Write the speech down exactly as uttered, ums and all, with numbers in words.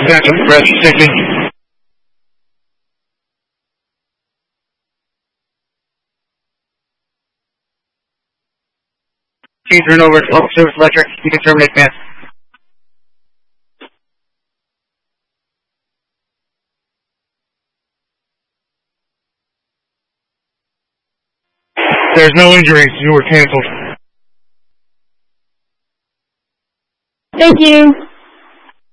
Attention, rescue station. Please turn over to Local Service Electric. You can terminate command. There's no injuries. You were canceled. Thank you.